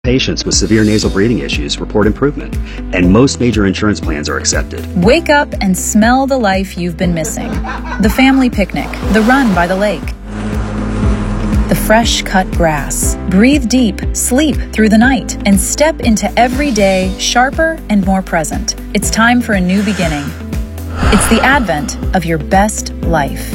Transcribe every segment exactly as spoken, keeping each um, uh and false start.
Patients with severe nasal breathing issues report improvement, and most major insurance plans are accepted. Wake up and smell the life you've been missing. The family picnic, the run by the lake, the fresh cut grass. Breathe deep, sleep through the night, and step into every day sharper and more present. It's time for a new beginning. It's the advent of your best life.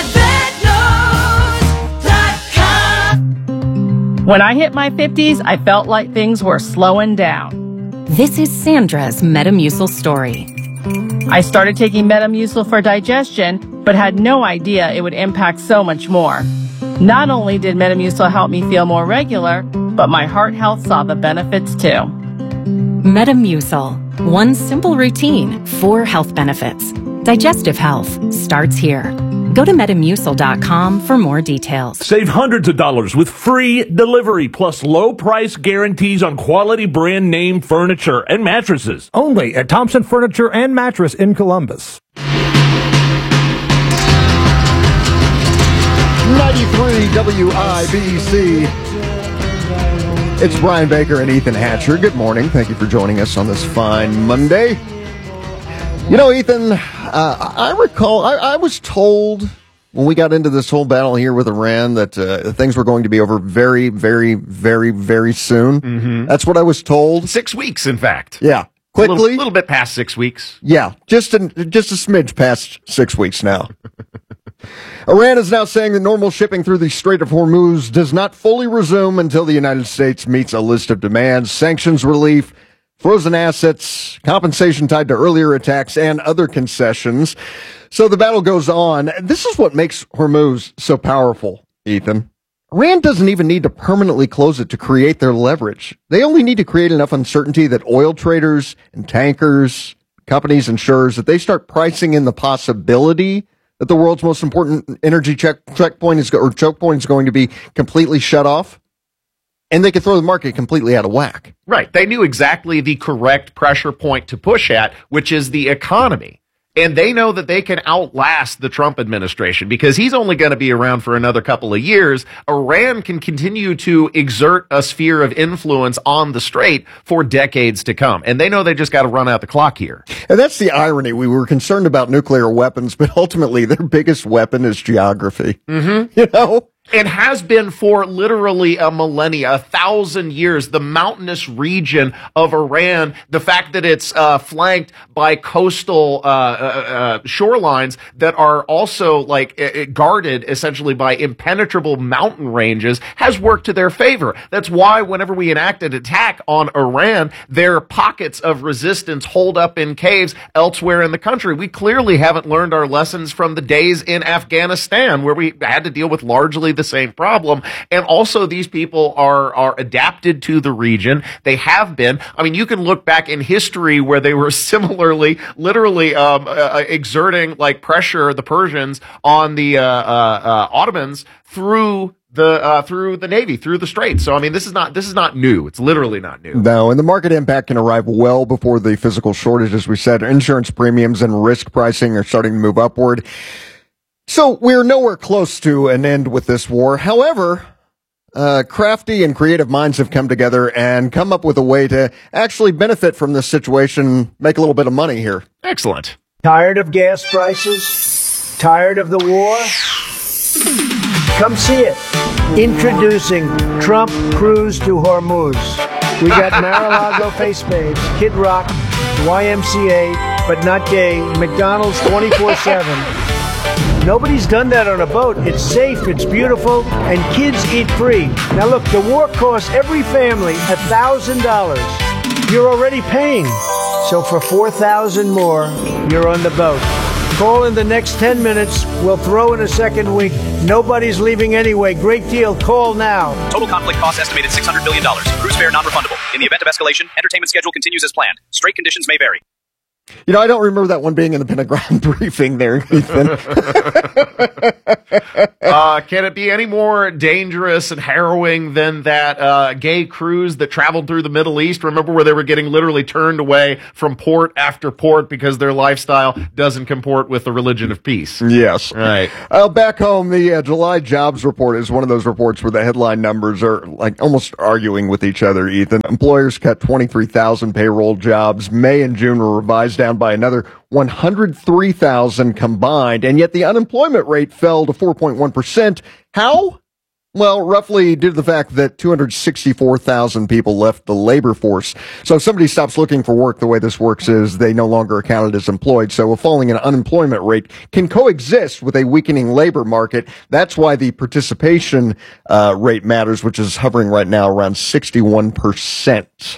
When I hit my fifties, I felt like things were slowing down. This is Sandra's Metamucil story. I started taking Metamucil for digestion, but had no idea it would impact so much more. Not only did Metamucil help me feel more regular, but my heart health saw the benefits too. Metamucil. One simple routine, four health benefits. Digestive health starts here. Go to Metamucil dot com for more details. Save hundreds of dollars with free delivery plus low price guarantees on quality brand name furniture and mattresses. Only at Thompson Furniture and Mattress in Columbus. ninety-three W I B C. It's Brian Baker and Ethan Hatcher. Good morning. Thank you for joining us on this fine Monday. You know, Ethan, uh, I recall, I, I was told when we got into this whole battle here with Iran that uh, things were going to be over very, very, very, very soon. Mm-hmm. That's what I was told. Six weeks, in fact. Yeah. Quickly. A little, little bit past six weeks. Yeah. Just a, just a smidge past six weeks now. Iran is now saying that normal shipping through the Strait of Hormuz does not fully resume until the United States meets a list of demands, sanctions relief, frozen assets, compensation tied to earlier attacks, and other concessions. So the battle goes on. This is what makes Hormuz so powerful, Ethan. Iran doesn't even need to permanently close it to create their leverage. They only need to create enough uncertainty that oil traders and tankers, companies, insurers, that they start pricing in the possibility that the world's most important energy check, checkpoint is, or choke point is going to be completely shut off. And they could throw the market completely out of whack. Right. They knew exactly the correct pressure point to push at, which is the economy. And they know that they can outlast the Trump administration because he's only going to be around for another couple of years. Iran can continue to exert a sphere of influence on the Strait for decades to come. And they know they just got to run out the clock here. And that's the irony. We were concerned about nuclear weapons, but ultimately their biggest weapon is geography. Mm-hmm. You know? It has been for literally a millennia, a thousand years, the mountainous region of Iran, the fact that it's uh, flanked by coastal uh, uh, uh, shorelines that are also like uh, guarded essentially by impenetrable mountain ranges has worked to their favor. That's why whenever we enact an attack on Iran, there are pockets of resistance holed up in caves elsewhere in the country. We clearly haven't learned our lessons from the days in Afghanistan where we had to deal with largely the same problem. And also these people are are adapted to the region. They have been. I mean, you can look back in history where they were similarly, literally um, uh, exerting like pressure, the Persians, on the uh, uh, uh, Ottomans through the uh, through the Navy, through the Strait. So, I mean, this is not this is not new. It's literally not new. No, and the market impact can arrive well before the physical shortage. As we said, insurance premiums and risk pricing are starting to move upward. So we're nowhere close to an end with this war. However, uh, crafty and creative minds have come together and come up with a way to actually benefit from this situation, make a little bit of money here. Excellent. Tired of gas prices? Tired of the war? Come see it. Introducing Trump Cruise to Hormuz. We got Mar-a-Lago face babes, Kid Rock, Y M C A, but not gay, McDonald's twenty-four seven. Nobody's done that on a boat. It's safe, it's beautiful, and kids eat free. Now look, the war costs every family one thousand dollars. You're already paying. So for four thousand dollars more, you're on the boat. Call in the next ten minutes. We'll throw in a second week. Nobody's leaving anyway. Great deal. Call now. Total conflict cost estimated six hundred billion dollars. Cruise fare non-refundable. In the event of escalation, entertainment schedule continues as planned. Strait conditions may vary. You know, I don't remember that one being in the Pentagon briefing there, Ethan. uh, can it be any more dangerous and harrowing than that uh, gay cruise that traveled through the Middle East? Remember where they were getting literally turned away from port after port because their lifestyle doesn't comport with the religion of peace? Yes. Right. Uh, back home, the uh, July jobs report is one of those reports where the headline numbers are like almost arguing with each other, Ethan. Employers cut twenty-three thousand payroll jobs. May and June were revised down by another one hundred three thousand combined, and yet the unemployment rate fell to four point one percent. How? Well, roughly due to the fact that two hundred sixty-four thousand people left the labor force. So if somebody stops looking for work, the way this works is they no longer are counted as employed. So a falling in unemployment rate can coexist with a weakening labor market. That's why the participation uh, rate matters, which is hovering right now around sixty-one percent.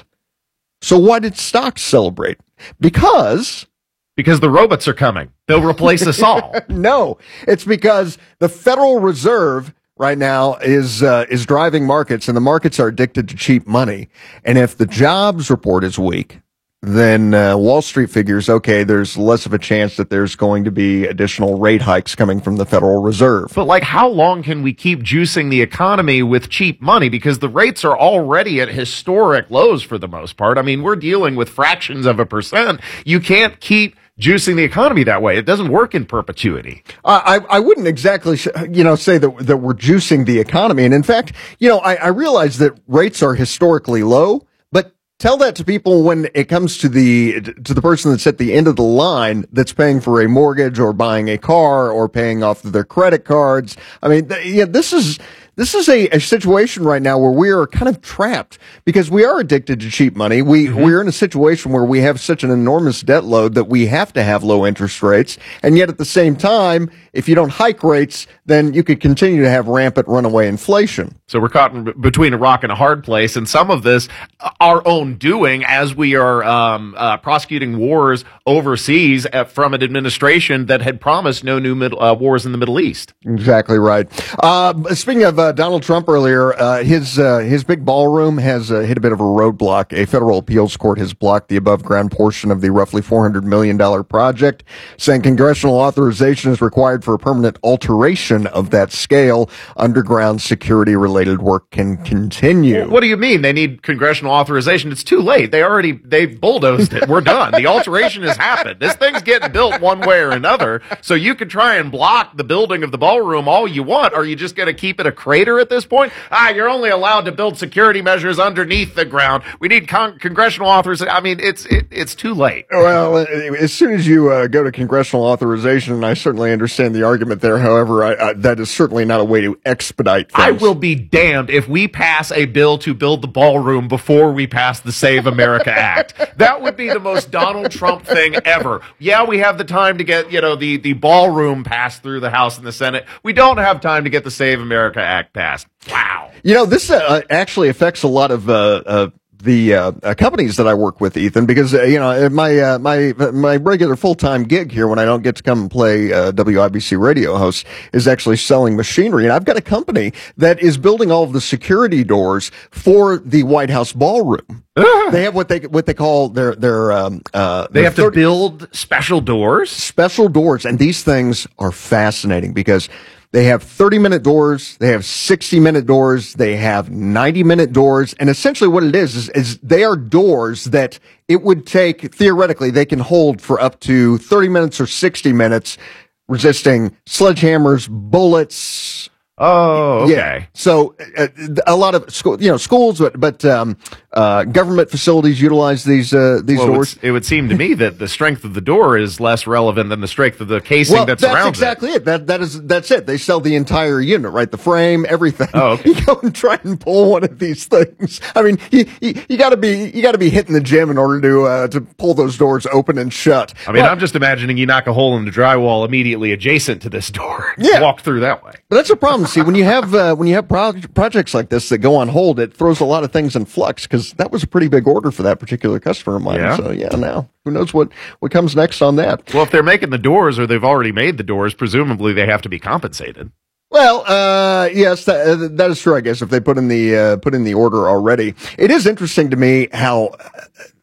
So why did stocks celebrate? Because... Because the robots are coming. They'll replace us all. No, it's because the Federal Reserve right now is uh, is driving markets, and the markets are addicted to cheap money. And if the jobs report is weak, then uh, Wall Street figures, okay, there's less of a chance that there's going to be additional rate hikes coming from the Federal Reserve. But like, how long can we keep juicing the economy with cheap money? Because the rates are already at historic lows for the most part. I mean, we're dealing with fractions of a percent. You can't keep juicing the economy that way. It doesn't work in perpetuity. Uh, I, I wouldn't exactly, you know, say that, that we're juicing the economy. And in fact, you know, I, I realize that rates are historically low, but tell that to people when it comes to the, to the person that's at the end of the line that's paying for a mortgage or buying a car or paying off their credit cards. I mean, th- yeah, this is, This is a, a situation right now where we are kind of trapped because we are addicted to cheap money. We, mm-hmm. we're in a situation where we have such an enormous debt load that we have to have low interest rates. And yet at the same time, if you don't hike rates, then you could continue to have rampant runaway inflation. So we're caught in between a rock and a hard place. And some of this, our own doing as we are um, uh, prosecuting wars overseas at, from an administration that had promised no new middle, uh, wars in the Middle East. Exactly right. Uh, speaking of uh, Donald Trump earlier, uh, his uh, his big ballroom has uh, hit a bit of a roadblock. A federal appeals court has blocked the above ground portion of the roughly four hundred million dollars project, saying congressional authorization is required for a permanent alteration of that scale. Underground security related work can continue. Well, what do you mean they need congressional authorization? It's too late. They already, they bulldozed it. We're done. The alteration has happened. This thing's getting built one way or another. So you can try and block the building of the ballroom all you want. Are you just going to keep it a crater at this point? Ah, you're only allowed to build security measures underneath the ground. We need con- congressional authorization. I mean, it's, it, it's too late. Well, as soon as you uh, go to congressional authorization, and I certainly understand the argument there. However, I, I, that is certainly not a way to expedite things. I will be damned if we pass a bill to build the ballroom before we pass the Save America Act. That would be the most Donald Trump thing ever. Yeah, we have the time to get, you know, the, the ballroom passed through the House and the Senate. We don't have time to get the Save America Act passed. Wow. You know, this uh, actually affects a lot of uh, uh the uh, uh, companies that I work with, Ethan, because uh, you know my uh, my my regular full time gig here when I don't get to come and play uh, W I B C radio host is actually selling machinery, and I've got a company that is building all of the security doors for the White House ballroom. They have what they what they call their their um uh they their have to thirty build special doors, special doors, and these things are fascinating because they have thirty minute doors, they have sixty minute doors, they have ninety minute doors, and essentially what it is, is, is they are doors that it would take, theoretically, they can hold for up to thirty minutes or sixty minutes, resisting sledgehammers, bullets. Oh, okay. Yeah. So uh, a lot of school, you know, schools, but, but um, uh, government facilities utilize these uh, these well, doors. It would, it would seem to me that the strength of the door is less relevant than the strength of the casing well, that that's surrounds exactly it. it. That that is that's it. They sell the entire unit, right? The frame, everything. Oh, okay. You go and try and pull one of these things. I mean, you you, you got to be you got to be hitting the gym in order to uh, to pull those doors open and shut. I mean, well, I'm just imagining you knock a hole in the drywall immediately adjacent to this door. Yeah. Walk through that way. But that's a problem. See, when you have uh, when you have pro- projects like this that go on hold, it throws a lot of things in flux because that was a pretty big order for that particular customer of mine. Yeah. So yeah, now who knows what, what comes next on that? Well, if they're making the doors or they've already made the doors, presumably they have to be compensated. Well, uh, yes, that, that is true. I guess if they put in the uh, put in the order already, it is interesting to me how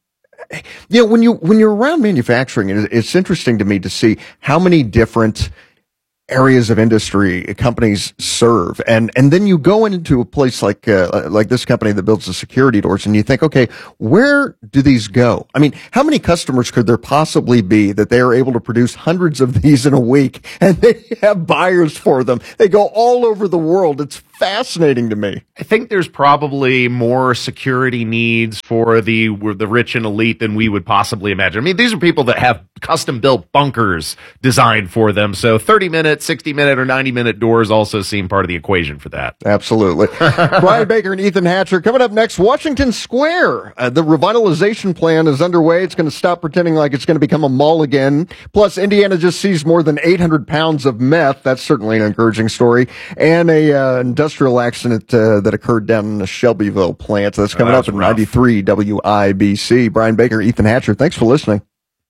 you know, when you when you're around manufacturing, it, it's interesting to me to see how many different areas of industry companies serve, and and then you go into a place like uh, like this company that builds the security doors, and you think, okay, where do these go? I mean, how many customers could there possibly be that they are able to produce hundreds of these in a week, and they have buyers for them? They go all over the world. It's fascinating to me. I think there's probably more security needs for the the rich and elite than we would possibly imagine. I mean, these are people that have custom-built bunkers designed for them, so thirty-minute, sixty-minute, or ninety-minute doors also seem part of the equation for that. Absolutely. Brian Baker and Ethan Hatcher coming up next. Washington Square. Uh, the revitalization plan is underway. It's going to stop pretending like it's going to become a mall again. Plus, Indiana just seized more than eight hundred pounds of meth. That's certainly an encouraging story. And a uh, industrial accident uh, that occurred down in the Shelbyville plant. That's coming oh, that up at ninety-three W I B C. Brian Baker, Ethan Hatcher, thanks for listening.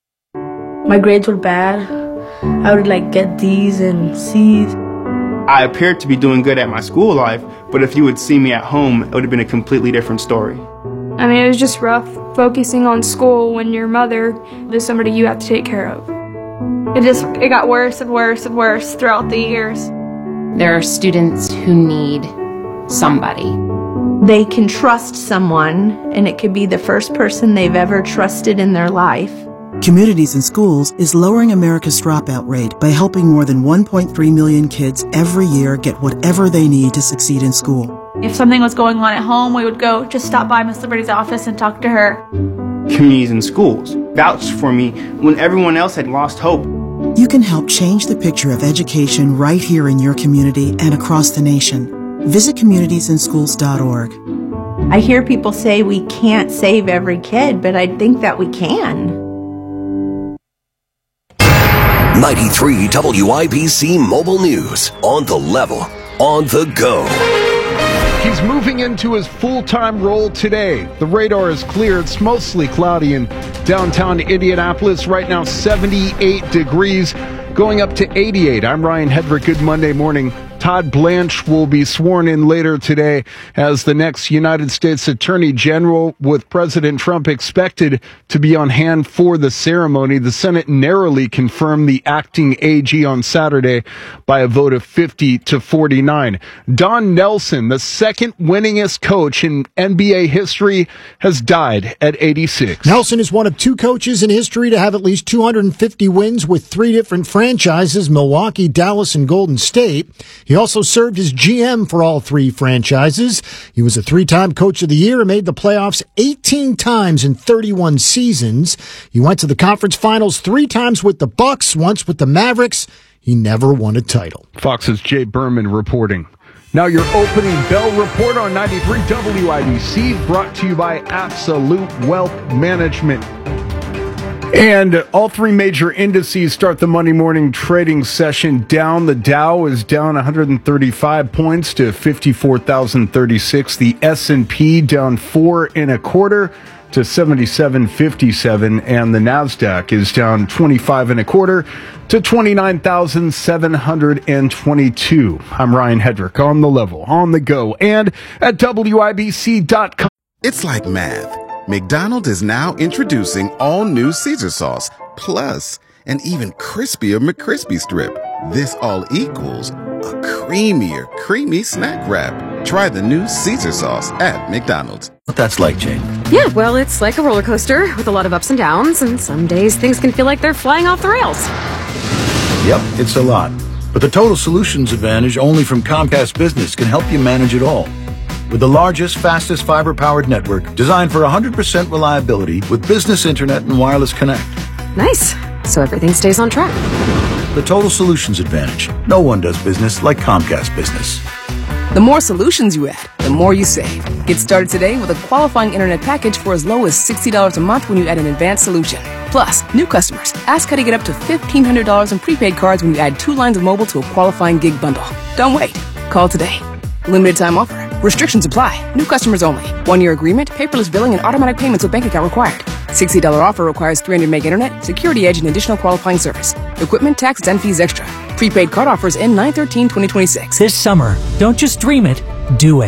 My grades were bad. I would like get D's and C's. I appeared to be doing good at my school life, but if you would see me at home, it would have been a completely different story. I mean, it was just rough focusing on school when your mother is somebody you have to take care of. It just, it got worse and worse and worse throughout the years. There are students who need somebody. They can trust someone, and it could be the first person they've ever trusted in their life. Communities in Schools is lowering America's dropout rate by helping more than one point three million kids every year get whatever they need to succeed in school. If something was going on at home, we would go just stop by Miss Liberty's office and talk to her. Communities in Schools vouched for me when everyone else had lost hope. You can help change the picture of education right here in your community and across the nation. Visit communities in schools dot org. I hear people say we can't save every kid, but I think that we can. ninety-three W I B C Mobile News. On the level. On the go. He's moving into his full-time role today. The radar is clear. It's mostly cloudy in downtown Indianapolis. Right now, seventy-eight degrees, going up to eighty-eight. I'm Ryan Hedrick. Good Monday morning. Todd Blanche will be sworn in later today as the next United States Attorney General, with President Trump expected to be on hand for the ceremony. The Senate narrowly confirmed the acting A G on Saturday by a vote of fifty to forty-nine. Don Nelson, the second winningest coach in N B A history, has died at eighty-six. Nelson is one of two coaches in history to have at least two hundred fifty wins with three different franchises, Milwaukee, Dallas, and Golden State. He also served as G M for all three franchises. He was a three-time Coach of the Year and made the playoffs eighteen times in thirty-one seasons. He went to the conference finals three times with the Bucks, once with the Mavericks. He never won a title. Fox's Jay Berman reporting. Now your opening bell report on ninety-three W I B C, brought to you by Absolute Wealth Management. And all three major indices start the Monday morning trading session down. The Dow is down one hundred thirty-five points to fifty-four thousand thirty-six. The S and P down four and a quarter to seventy-seven fifty-seven. And the NASDAQ is down twenty-five and a quarter to twenty-nine thousand seven hundred twenty-two. I'm Ryan Hedrick, on the level, on the go, and at W I B C dot com. It's like math. McDonald's is now introducing all new Caesar sauce, plus an even crispier McCrispy strip. This all equals a creamier, creamy snack wrap. Try the new Caesar sauce at McDonald's. What that's like, Jane? Yeah, well, it's like a roller coaster with a lot of ups and downs, and some days things can feel like they're flying off the rails. Yep, it's a lot. But the Total Solutions Advantage only from Comcast Business can help you manage it all. With the largest, fastest fiber-powered network designed for one hundred percent reliability with business internet and wireless connect. Nice. So everything stays on track. The Total Solutions Advantage. No one does business like Comcast Business. The more solutions you add, the more you save. Get started today with a qualifying internet package for as low as sixty dollars a month when you add an advanced solution. Plus, new customers, ask how to get up to fifteen hundred dollars in prepaid cards when you add two lines of mobile to a qualifying gig bundle. Don't wait. Call today. Limited time offer. Restrictions apply. New customers only. One-year agreement, paperless billing, and automatic payments with bank account required. sixty dollars offer requires three hundred meg internet, security edge, and additional qualifying service. Equipment, taxes, and fees extra. Prepaid card offers end nine thirteen twenty twenty-six. This summer, don't just dream it, do it.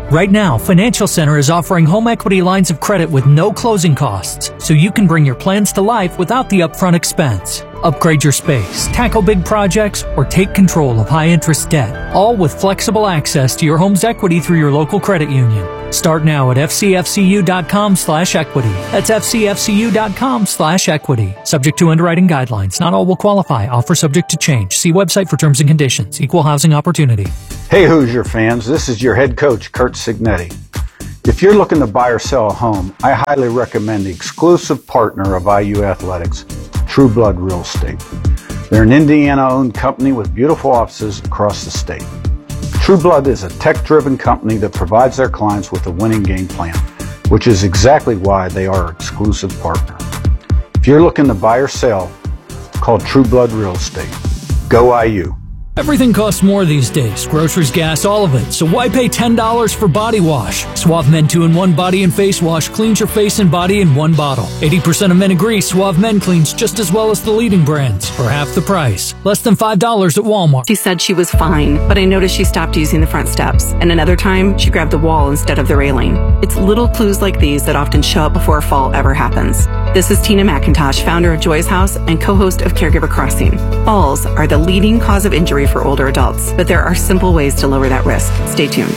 Right now, Financial Center is offering home equity lines of credit with no closing costs, so you can bring your plans to life without the upfront expense. Upgrade your space, tackle big projects, or take control of high-interest debt, all with flexible access to your home's equity through your local credit union. Start now at fcfcu.com slash equity. That's fcfcu.com slash equity. Subject to underwriting guidelines. Not all will qualify. Offer subject to change. See website for terms and conditions. Equal housing opportunity. Hey Hoosier fans, this is your head coach, Kurt Signetti. If you're looking to buy or sell a home, I highly recommend the exclusive partner of I U Athletics, True Blood Real Estate. They're an Indiana-owned company with beautiful offices across the state. True Blood is a tech-driven company that provides their clients with a winning game plan, which is exactly why they are our exclusive partner. If you're looking to buy or sell, call True Blood Real Estate. Go I U. Everything costs more these days. Groceries, gas, all of it. So why pay ten dollars for body wash? Suave Men two in one Body and Face Wash cleans your face and body in one bottle. eighty percent of men agree Suave Men cleans just as well as the leading brands for half the price. Less than five dollars at Walmart. She said she was fine, but I noticed she stopped using the front steps. And another time, she grabbed the wall instead of the railing. It's little clues like these that often show up before a fall ever happens. This is Tina McIntosh, founder of Joy's House and co-host of Caregiver Crossing. Falls are the leading cause of injury for older adults, but there are simple ways to lower that risk. Stay tuned.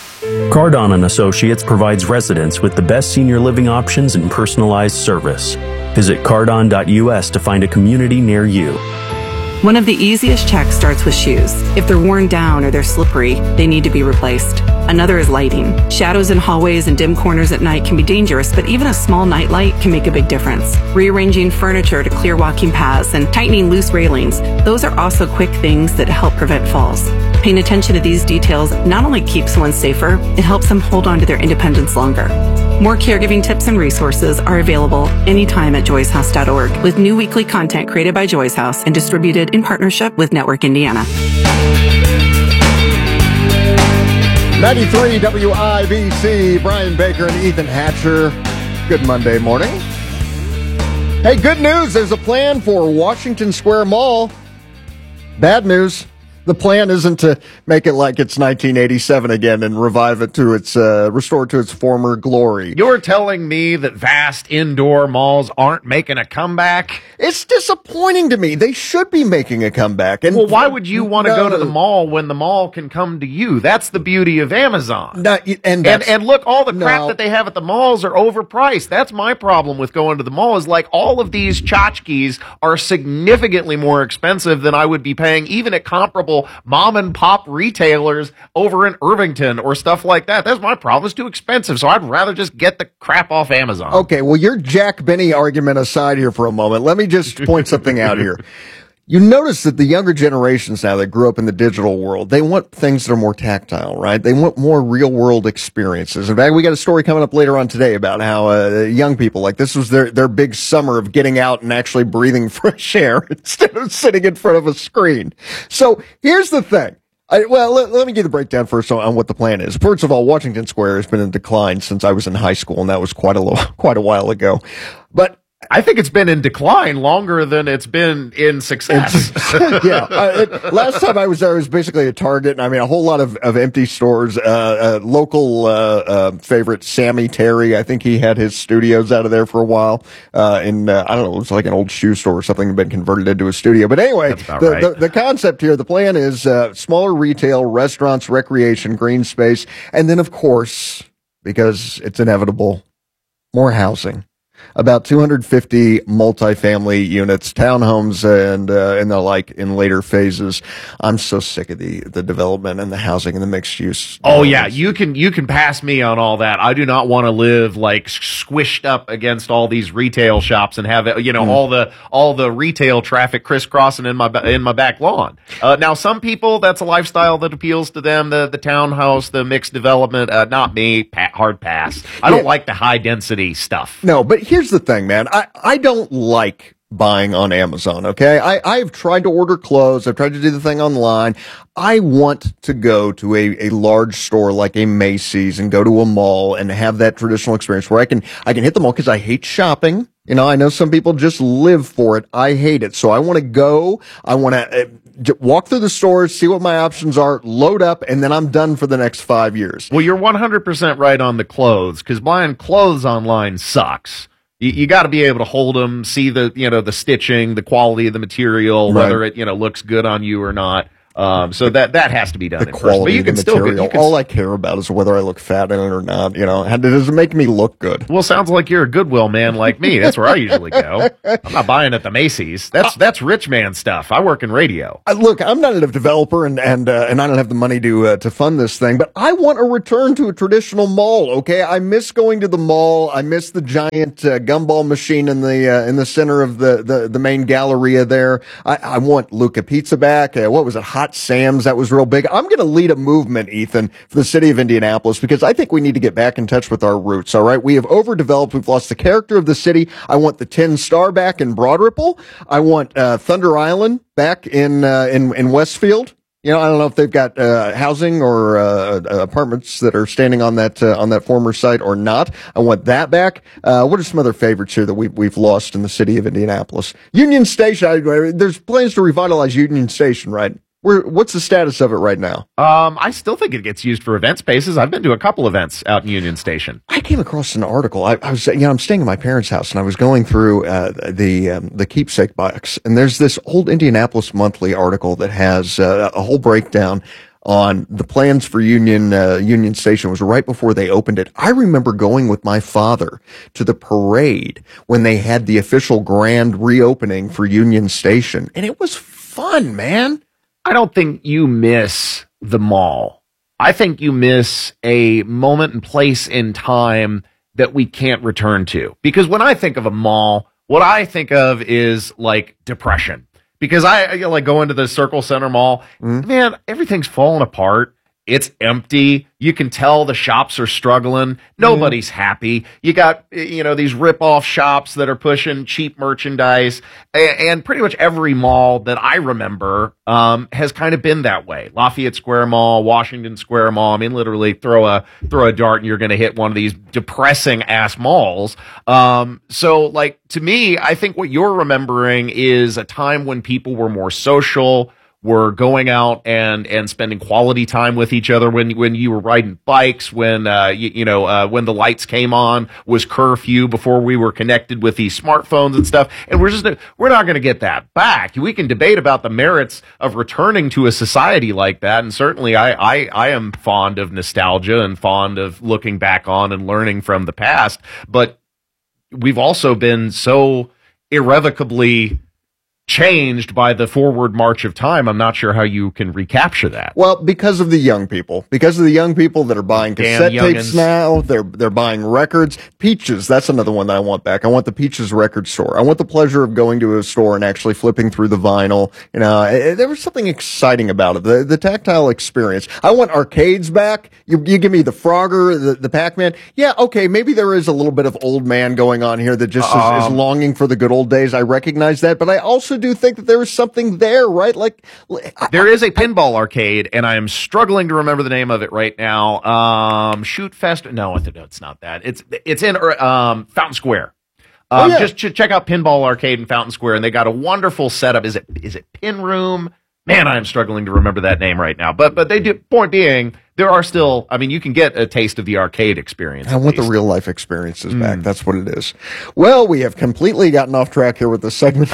Cardon and Associates provides residents with the best senior living options and personalized service. Visit cardon dot U S to find a community near you. One of the easiest checks starts with shoes. If they're worn down or they're slippery, they need to be replaced. Another is lighting. Shadows in hallways and dim corners at night can be dangerous, but even a small night light can make a big difference. Rearranging furniture to clear walking paths and tightening loose railings, those are also quick things that help prevent falls. Paying attention to these details not only keeps someone safer, it helps them hold on to their independence longer. More caregiving tips and resources are available anytime at joys house dot org, with new weekly content created by Joy's House and distributed in partnership with Network Indiana. ninety-three W I B C, Brian Baker and Ethan Hatcher. Good Monday morning. Hey, good news. There's a plan for Washington Square Mall. Bad news. The plan isn't to make it like it's nineteen eighty-seven again and revive it to its, uh, restore it to its former glory. You're telling me that vast indoor malls aren't making a comeback? It's disappointing to me. They should be making a comeback. And well, why would you want to no, go to the mall when the mall can come to you? That's the beauty of Amazon. No, and, and and look, all the crap no. that they have at the malls are overpriced. That's my problem with going to the mall, is like all of these tchotchkes are significantly more expensive than I would be paying even at comparable mom and pop retailers over in Irvington or stuff like that. That's my problem. It's too expensive. So I'd rather just get the crap off Amazon. Okay, well, your Jack Benny argument aside here for a moment, let me just point something out here. You notice that the younger generations now that grew up in the digital world, they want things that are more tactile, right? They want more real world experiences. In fact, we got a story coming up later on today about how uh, young people, like this was their, their big summer of getting out and actually breathing fresh air instead of sitting in front of a screen. So here's the thing. I, well, let, let me give the breakdown first on, on what the plan is. First of all, Washington Square has been in decline since I was in high school, and that was quite a lo- quite a while ago. But I think it's been in decline longer than it's been in success. yeah. Uh, it, last time I was there, it was basically a Target. And I mean, a whole lot of, of empty stores. Uh, uh, local, uh, uh, favorite Sammy Terry. I think he had his studios out of there for a while. Uh, in, uh, I don't know, it was like an old shoe store or something that had been converted into a studio. But anyway, the, right. the, the concept here, the plan is, uh, smaller retail, restaurants, recreation, green space. And then, of course, because it's inevitable, more housing. About two hundred fifty multifamily units, townhomes, and uh, and the like in later phases. I'm so sick of the the development and the housing and the mixed use. Oh yeah, you can you can pass me on all that. I do not want to live like squished up against all these retail shops and have you know mm. all the all the retail traffic crisscrossing in my in my back lawn. Uh, now, some people, that's a lifestyle that appeals to them. The the townhouse, the mixed development. Uh, not me. Pa- hard pass. I don't yeah. like the high density stuff. No, but here's the thing, man. I, I don't like buying on Amazon, okay? I, I've tried to order clothes. I've tried to do the thing online. I want to go to a, a large store like a Macy's and go to a mall and have that traditional experience where I can, I can hit the mall because I hate shopping. You know, I know some people just live for it. I hate it. So I want to go. I want to uh, walk through the stores, see what my options are, load up, and then I'm done for the next five years. Well, you're one hundred percent right on the clothes, because buying clothes online sucks. You, you got to be able to hold them, see the, you know, the stitching, the quality of the material, Right. whether it, you know, looks good on you or not. Um, so that, that has to be done The in person. But quality you of the can still material. get, you can All I care about is whether I look fat in it or not. You know, and does it make me look good? Well, sounds like you're a Goodwill man like me. That's where I usually go. I'm not buying at the Macy's. That's that's rich man stuff. I work in radio. Uh, look, I'm not a developer, and and uh, and I don't have the money to uh, to fund this thing. But I want a return to a traditional mall. Okay, I miss going to the mall. I miss the giant uh, gumball machine in the uh, in the center of the, the, the main galleria there. I, I want Luca Pizza back. Uh, what was it? Hot Sam's. That was real big. I'm going to lead a movement, Ethan, for the city of Indianapolis, because I think we need to get back in touch with our roots. All right, we have overdeveloped. We've lost the character of the city. I want the Tin Star back in Broad Ripple. I want uh, Thunder Island back in uh, in in Westfield. You know, I don't know if they've got uh, housing or uh, apartments that are standing on that uh, on that former site or not. I want that back. Uh, what are some other favorites here that we've we've lost in the city of Indianapolis? Union Station. I, there's plans to revitalize Union Station, right? Where, what's the status of it right now? Um, I still think it gets used for event spaces. I've been to a couple events out in Union Station. I came across an article. I, I was, you know, I'm staying at my parents' house, and I was going through uh, the um, the keepsake box, and there's this old Indianapolis Monthly article that has uh, a whole breakdown on the plans for Union uh, Union Station. It was right before they opened it. I remember going with my father to the parade when they had the official grand reopening for Union Station, and it was fun, man. I don't think you miss the mall. I think you miss a moment and place in time that we can't return to. Because when I think of a mall, what I think of is like depression. Because I, I like go into the Circle Center Mall, mm. man, everything's falling apart. It's empty. You can tell the shops are struggling. Nobody's mm. happy. You got, you know, these rip-off shops that are pushing cheap merchandise. And, and pretty much every mall that I remember um, has kind of been that way. Lafayette Square Mall, Washington Square Mall. I mean, literally throw a throw a dart and you're going to hit one of these depressing-ass malls. Um, so, like, to me, I think what you're remembering is a time when people were more social, were going out and, and spending quality time with each other when, when you were riding bikes, when, uh, you, you know, uh, when the lights came on, was curfew before we were connected with these smartphones and stuff. And we're just, we're not going to get that back. We can debate about the merits of returning to a society like that. And certainly I, I, I am fond of nostalgia and fond of looking back on and learning from the past. But we've also been so irrevocably changed by the forward march of time. I'm not sure how you can recapture that. Well, because of the young people, because of the young people that are buying cassette tapes now, they're they're buying records. Peaches, that's another one that I want back. I want the Peaches record store. I want the pleasure of going to a store and actually flipping through the vinyl. You know, it, there was something exciting about it. The the tactile experience. I want arcades back. You you give me the Frogger, the, the Pac-Man. Yeah, okay, maybe there is a little bit of old man going on here that just um, is, is longing for the good old days. I recognize that, but I also do think that there is something there, right? Like I, there is a pinball arcade, and I am struggling to remember the name of it right now. Um, Shoot Fest? No, it's not that. It's it's in um, Fountain Square. Um, oh, yeah. Just ch- check out Pinball Arcade in Fountain Square, and they got a wonderful setup. Is it is it Pin Room? Man, I'm struggling to remember that name right now. But but they do. Point being, there are still. I mean, you can get a taste of the arcade experience. I want least. the real life experiences mm. back. That's what it is. Well, we have completely gotten off track here with this segment.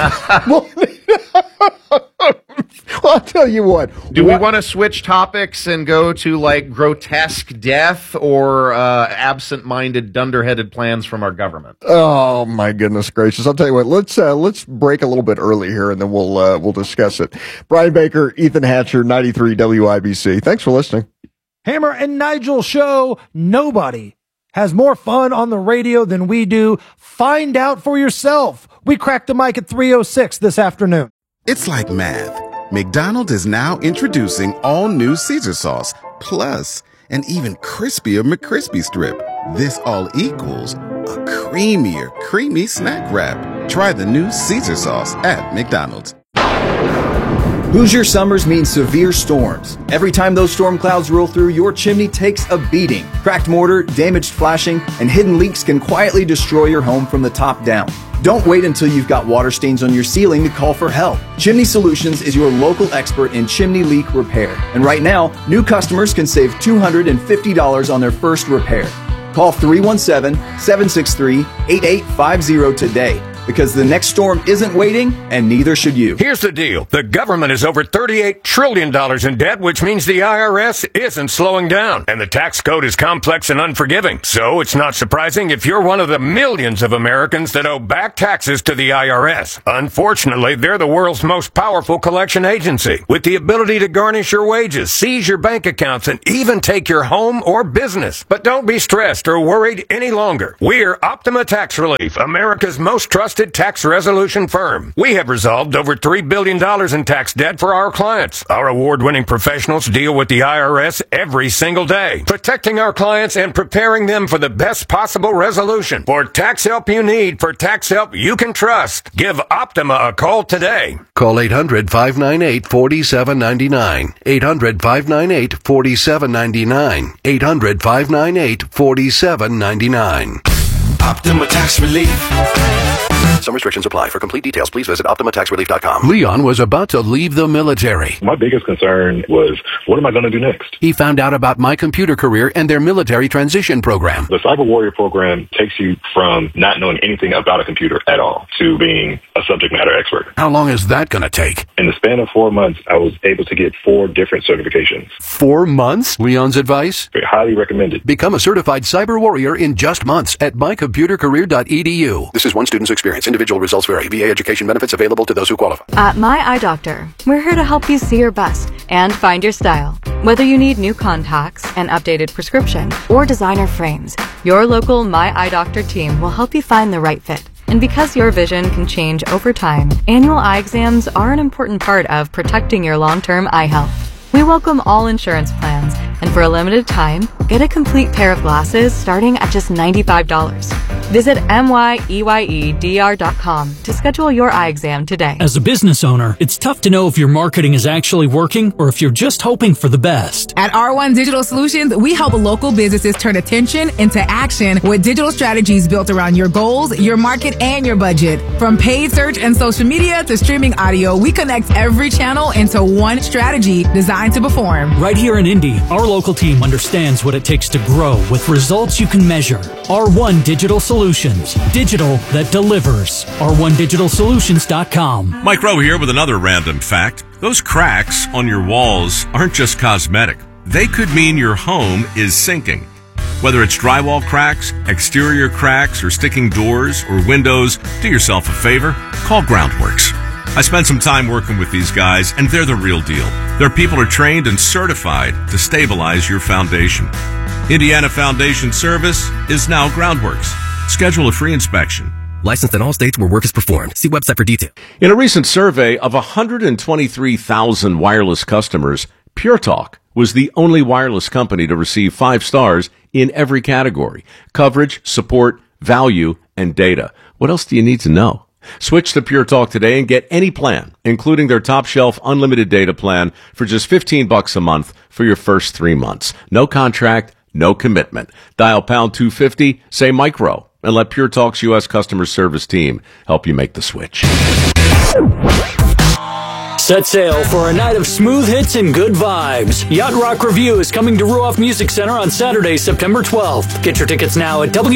Well, I'll tell you what. Do what? we want to switch topics and go to like grotesque death or uh, absent-minded, dunderheaded plans from our government? Oh my goodness gracious! I'll tell you what. Let's uh, let's break a little bit early here, and then we'll uh, we'll discuss it. Brian Baker, Ethan Hatcher, ninety-three W I B C. Thanks for listening. Hammer and Nigel show. Nobody has more fun on the radio than we do. Find out for yourself. We cracked the mic at three oh six this afternoon. It's like math. McDonald's is now introducing all new Caesar sauce, plus an even crispier McCrispy strip. This all equals a creamier, creamy snack wrap. Try the new Caesar sauce at McDonald's. Hoosier summers mean severe storms. Every time those storm clouds roll through, your chimney takes a beating. Cracked mortar, damaged flashing, and hidden leaks can quietly destroy your home from the top down. Don't wait until you've got water stains on your ceiling to call for help. Chimney Solutions is your local expert in chimney leak repair. And right now, new customers can save two hundred fifty dollars on their first repair. Call three one seven, seven six three, eight eight five zero today, because the next storm isn't waiting, and neither should you. Here's the deal. The government is over thirty-eight trillion dollars in debt, which means the I R S isn't slowing down. And the tax code is complex and unforgiving. So it's not surprising if you're one of the millions of Americans that owe back taxes to the I R S. Unfortunately, they're the world's most powerful collection agency, with the ability to garnish your wages, seize your bank accounts, and even take your home or business. But don't be stressed or worried any longer. We're Optima Tax Relief, America's most trusted tax resolution firm. We have resolved over three billion dollars in tax debt for our clients. Our award-winning professionals deal with the I R S every single day, protecting our clients and preparing them for the best possible resolution. For tax help you need, for tax help you can trust, give Optima a call today. Call eight hundred, five nine eight, four seven nine nine. eight hundred, five nine eight, four seven nine nine. eight hundred, five nine eight, four seven nine nine. Optima Tax Relief. Some restrictions apply. For complete details, please visit Optima Tax Relief dot com. Leon was about to leave the military. My biggest concern was, what am I going to do next? He found out about My Computer Career and their military transition program. The Cyber Warrior program takes you from not knowing anything about a computer at all to being a subject matter expert. How long is that going to take? In the span of four months, I was able to get four different certifications. Four months? Leon's advice? Very highly recommended. Become a certified cyber warrior in just months at my computer career dot e d u. This is one student's experience. Individual results vary. V A education benefits available to those who qualify. At My Eye Doctor, we're here to help you see your best and find your style. Whether you need new contacts, an updated prescription, or designer frames, your local My Eye Doctor team will help you find the right fit. And because your vision can change over time, annual eye exams are an important part of protecting your long-term eye health. We welcome all insurance plans, and for a limited time, get a complete pair of glasses starting at just ninety-five dollars. Visit M Y E Y E D R dot com to schedule your eye exam today. As a business owner, it's tough to know if your marketing is actually working or if you're just hoping for the best. At R one Digital Solutions, we help local businesses turn attention into action with digital strategies built around your goals, your market, and your budget. From paid search and social media to streaming audio, we connect every channel into one strategy designed to perform. Right here in Indy, our local team understands what it takes to grow with results you can measure. R one Digital Solutions. Digital that delivers. R one digital solutions dot com. Mike Rowe here with another random fact. Those cracks on your walls aren't just cosmetic. They could mean your home is sinking. Whether it's drywall cracks, exterior cracks, or sticking doors or windows, do yourself a favor. Call Groundworks. I spent some time working with these guys, and they're the real deal. Their people are trained and certified to stabilize your foundation. Indiana Foundation Service is now Groundworks. Schedule a free inspection. Licensed in all states where work is performed. See website for details. In a recent survey of one hundred twenty-three thousand wireless customers, Pure Talk was the only wireless company to receive five stars in every category: coverage, support, value, and data. What else do you need to know? Switch to Pure Talk today and get any plan, including their top shelf unlimited data plan, for just fifteen bucks a month for your first three months. No contract, no commitment. Dial pound two fifty, say Micro, and let Pure Talk's U S customer service team help you make the switch. Set sail for a night of smooth hits and good vibes. Yacht Rock Review is coming to Ruoff Music Center on Saturday, September twelfth. Get your tickets now at W